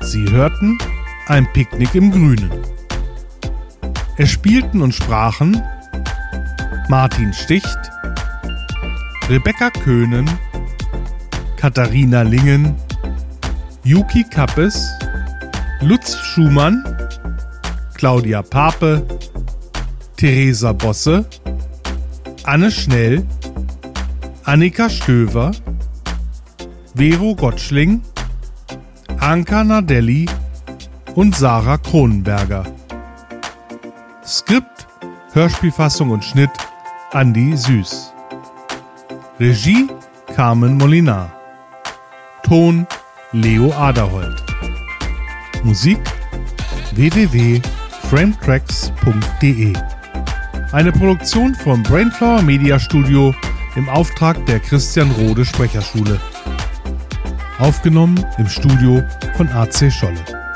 Sie hörten ein Picknick im Grünen. Es spielten und sprachen Martin Sticht, Rebecca Köhnen, Katharina Lingen, Yuki Kappes, Lutz Schumann, Claudia Pape, Theresa Bosse, Anne Schnell, Annika Stöver, Vero Gottschling, Anka Nardelli und Sarah Kronenberger. Skript, Hörspielfassung und Schnitt Andi Süß. Regie Carmen Molinar. Ton Leo Aderholt. Musik www.frametracks.de. Eine Produktion vom Brainflower Media Studio im Auftrag der Christian Rode Sprecherschule. Aufgenommen im Studio von AC Scholle.